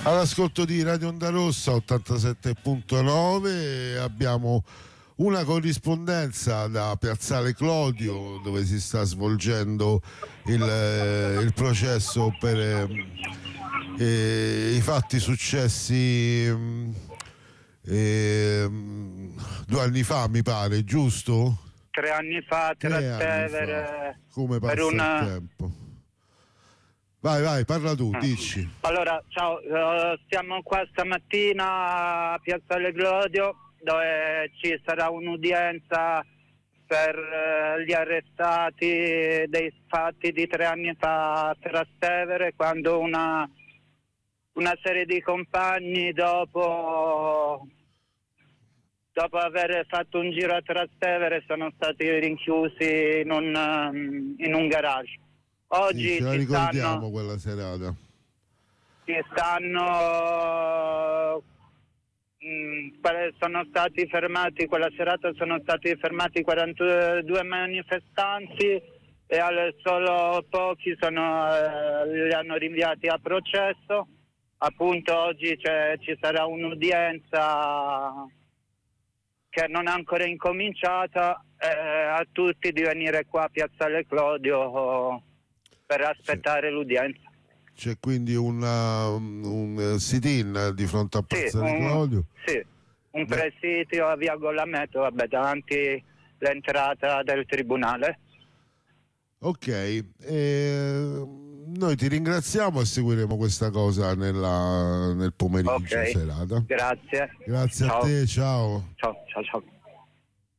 All'ascolto di Radio Onda Rossa 87.9 abbiamo una corrispondenza da Piazzale Clodio, dove si sta svolgendo il processo per i fatti successi 2 anni fa, mi pare, giusto? 3 anni fa a Trastevere. Come passa il tempo? Vai, parla tu, dici. Allora, ciao, stiamo qua stamattina a Piazzale Clodio, dove ci sarà un'udienza per gli arrestati dei fatti di 3 anni fa a Trastevere, quando una serie di compagni, dopo aver fatto un giro a Trastevere, sono stati rinchiusi in un garage. Oggi sì, ce la ricordiamo quella serata. Sono stati fermati quella serata, sono stati fermati 42 manifestanti e solo pochi li hanno rinviati a processo. Appunto oggi ci sarà un'udienza che non è ancora incominciata, a tutti di venire qua a Piazzale Clodio per aspettare l'udienza. C'è quindi un sit-in di fronte a Piazzale Clodio? Sì, un presidio a via Gollametto, davanti l'entrata del tribunale. Ok, noi ti ringraziamo e seguiremo questa cosa nel pomeriggio, serata. Grazie. Grazie ciao. A te, ciao. Ciao.